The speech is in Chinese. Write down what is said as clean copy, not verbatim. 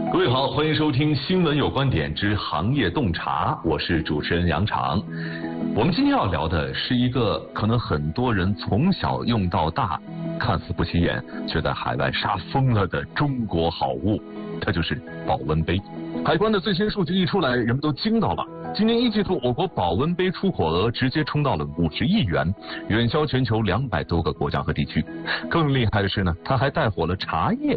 各位好，欢迎收听《新闻有观点之行业洞察》，我是主持人杨常。我们今天要聊的是一个可能很多人从小用到大，看似不起眼，却在海外杀疯了的中国好物，它就是保温杯。海关的最新数据一出来，人们都惊到了。今年一季度，我国保温杯出口额直接冲到了50亿元，远销全球200多个国家和地区。更厉害的是呢，它还带火了茶叶